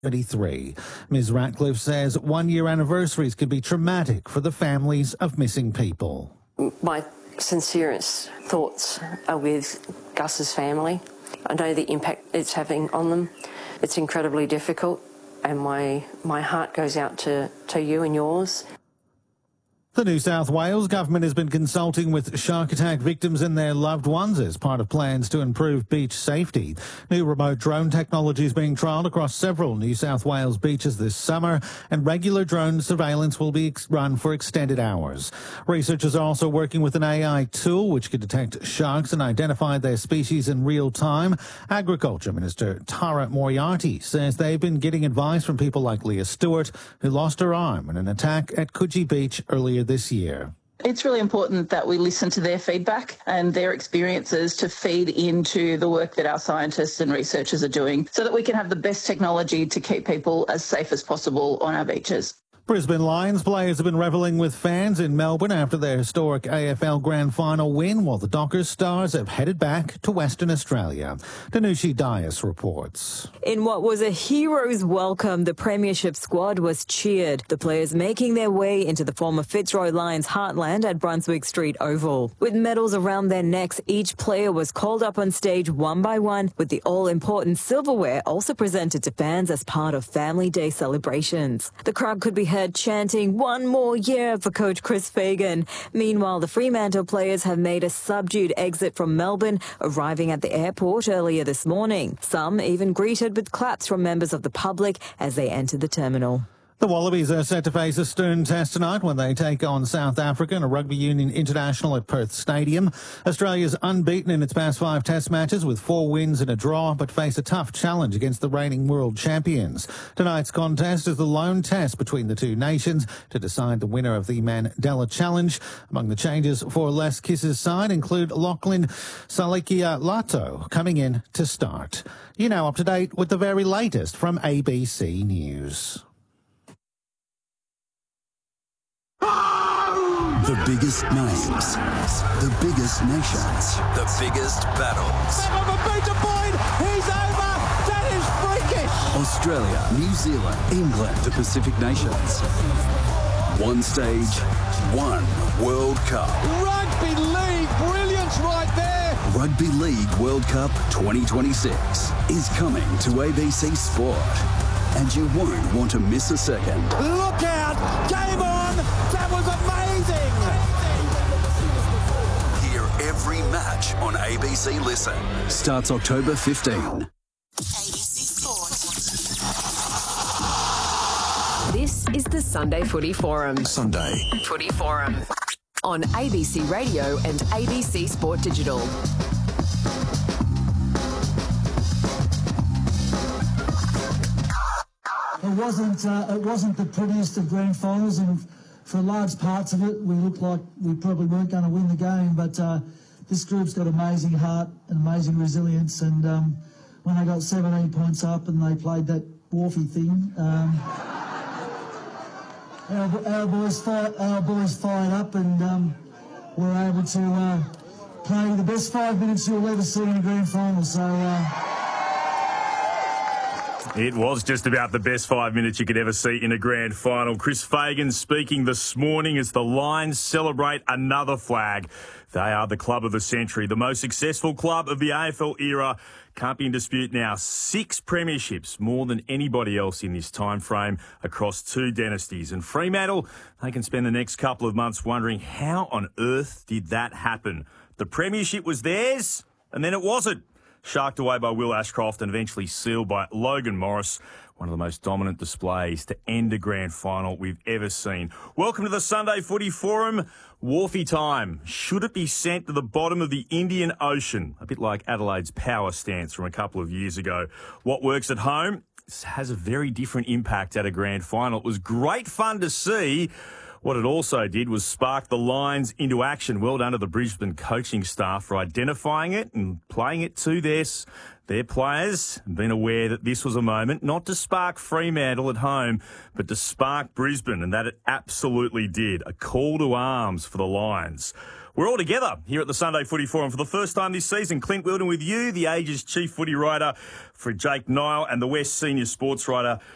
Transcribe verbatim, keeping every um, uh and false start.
thirty-three. Miz Ratcliffe says one-year anniversaries could be traumatic for the families of missing people. My sincerest thoughts are with Gus's family. I know the impact it's having on them. It's incredibly difficult, and my my heart goes out to, to you and yours. The New South Wales government has been consulting with shark attack victims and their loved ones as part of plans to improve beach safety. New remote drone technology is being trialled across several New South Wales beaches this summer, and regular drone surveillance will be run for extended hours. Researchers are also working with an A I tool which could detect sharks and identify their species in real time. Agriculture Minister Tara Moriarty says they've been getting advice from people like Leah Stewart, who lost her arm in an attack at Coogee Beach earlier this year. It's really important that we listen to their feedback and their experiences to feed into the work that our scientists and researchers are doing so that we can have the best technology to keep people as safe as possible on our beaches. Brisbane Lions players have been revelling with fans in Melbourne after their historic A F L Grand Final win, while the Dockers Stars have headed back to Western Australia. Danushi Dias reports. In what was a hero's welcome, the Premiership squad was cheered, the players making their way into the former Fitzroy Lions heartland at Brunswick Street Oval. With medals around their necks, each player was called up on stage one by one, with the all-important silverware also presented to fans as part of Family Day celebrations. The crowd could be heard chanting one more year for coach Chris Fagan. Meanwhile, the Fremantle players have made a subdued exit from Melbourne, arriving at the airport earlier this morning. Some even greeted with claps from members of the public as they entered the terminal. The Wallabies are set to face a stern test tonight when they take on South Africa in a Rugby Union International at Perth Stadium. Australia's unbeaten in its past five test matches with four wins and a draw, but face a tough challenge against the reigning world champions. Tonight's contest is the lone test between the two nations to decide the winner of the Mandela Challenge. Among the changes for Les Kiss's side include Lachlan Salikia-Lato coming in to start. You're now up to date with the very latest from A B C News. The biggest names, the biggest nations, the biggest battles. Point. He's over. That is freakish. Australia, New Zealand, England, the Pacific Nations. One stage, one World Cup. Rugby League, brilliance right there. Rugby League World Cup twenty twenty-six is coming to A B C Sport, and you won't want to miss a second. Look out! Game on! That was amazing! Hear every match on A B C Listen. Starts October fifteenth. A B C Sport. This is the Sunday Footy Forum. Sunday Footy Forum on A B C Radio and A B C Sport Digital. It wasn't. Uh, it wasn't the prettiest of grand finals, and for large parts of it, we looked like we probably weren't going to win the game. But uh, this group's got amazing heart and amazing resilience. And um, when they got seventeen points up and they played that Wharfie thing, um, our, our boys, fired, our boys fired up, and um, were able to uh, play the best five minutes you'll ever see in a grand final. So. Uh, It was just about the best five minutes you could ever see in a grand final. Chris Fagan speaking this morning as the Lions celebrate another flag. They are the club of the century, the most successful club of the A F L era. Can't be in dispute now. Six premierships, more than anybody else in this time frame across two dynasties. And Fremantle, they can spend the next couple of months wondering how on earth did that happen? The premiership was theirs, and then it wasn't. Sharked away by Will Ashcroft and eventually sealed by Logan Morris. One of the most dominant displays to end a grand final we've ever seen. Welcome to the Sunday Footy Forum. Wharfie time. Should it be sent to the bottom of the Indian Ocean? A bit like Adelaide's power stance from a couple of years ago. What works at home has a very different impact at a grand final. It was great fun to see. What it also did was spark the Lions into action. Well done to the Brisbane coaching staff for identifying it and playing it to their, their players. Been aware that this was a moment not to spark Fremantle at home, but to spark Brisbane, and that it absolutely did. A call to arms for the Lions. We're all together here at the Sunday Footy Forum for the first time this season. Clint Wilden with you, the Age's chief footy writer for Jake Nile, and the West senior sports writer